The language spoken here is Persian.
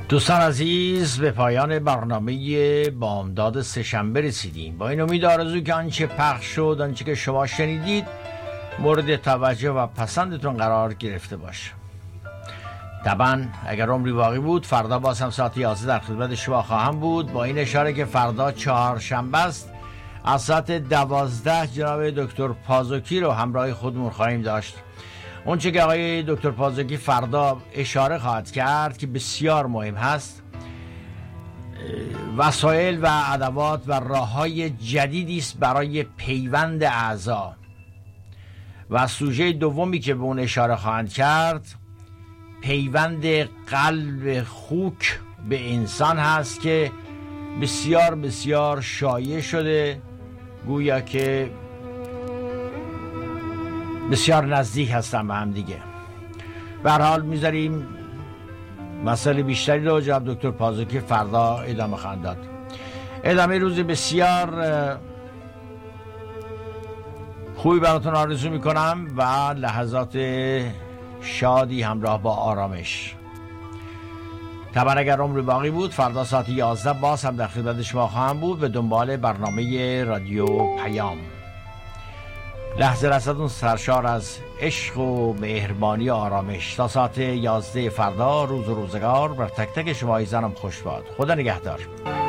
دوستان عزیز، به پایان برنامه بامداد سه‌شنبه رسیدیم. با این امید آرزو که آنچه پخش شد، آنچه که شما شنیدید مورد توجه و پسندتون قرار گرفته باشه. طبعا اگر عمری باقی بود فردا باز هم ساعت 11 در خدمت شما خواهم بود، با این اشاره که فردا چهارشنبه است. از ساعت 12 جناب دکتر پازوکی رو همراه خودمون خواهیم داشت. اونچه که آقای دکتر پازوکی فردا اشاره خواهد کرد که بسیار مهم هست، وسایل و ادوات و راه‌های جدیدی است برای پیوند اعضا. و سوژه دومی که به اون اشاره خواهند کرد پیوند قلب خوک به انسان هست که بسیار بسیار شایع شده، گویا که بسیار نزدیک هستن به هم دیگه. به هر حال میذاریم مسئله بیشتری رو جناب دکتر پازوکی فردا ادامه خواهند داد. ادامه روز بسیار خوبی براتون آرزو میکنم و لحظات شادی همراه با آرامش. طبعا اگر عمر باقی بود فردا ساعت 11 باز هم در خدمت شما خواهم بود به دنبال برنامه رادیو پیام. لحظه رسدون سرشار از عشق و مهربانی و آرامش. تا ساعت 11 فردا روز و روزگار بر تک تک شما ایزانم خوش باد. خدا نگهدار.